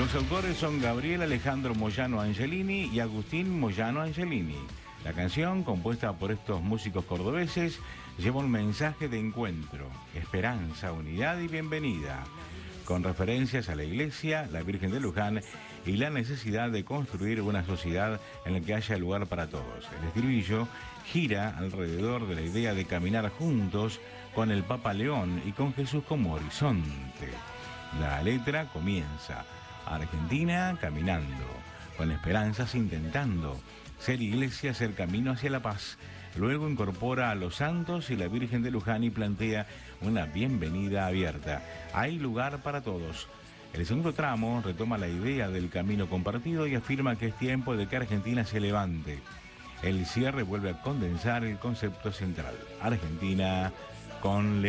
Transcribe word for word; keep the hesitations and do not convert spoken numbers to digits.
Los autores son Gabriel Alejandro Moyano Angelini y Agustín Moyano Angelini. La canción, compuesta por estos músicos cordobeses, lleva un mensaje de encuentro, esperanza, unidad y bienvenida, con referencias a la Iglesia, la Virgen de Luján y la necesidad de construir una sociedad en la que haya lugar para todos. El estribillo gira alrededor de la idea de caminar juntos con el Papa León y con Jesús como horizonte. La letra comienza: Argentina caminando, con esperanzas intentando, ser iglesia, ser camino hacia la paz. Luego incorpora a los santos y la Virgen de Luján y plantea una bienvenida abierta. Hay lugar para todos. El segundo tramo retoma la idea del camino compartido y afirma que es tiempo de que Argentina se levante. El cierre vuelve a condensar el concepto central: Argentina con